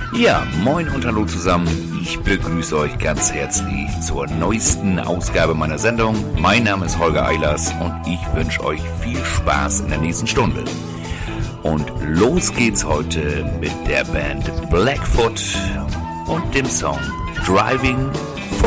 Ja, moin und hallo zusammen. Ich begrüße euch ganz herzlich zur neuesten Ausgabe meiner Sendung. Mein Name ist Holger Eilers und ich wünsche euch viel Spaß in der nächsten Stunde. Und los geht's heute mit der Band Blackfoot und dem Song Driving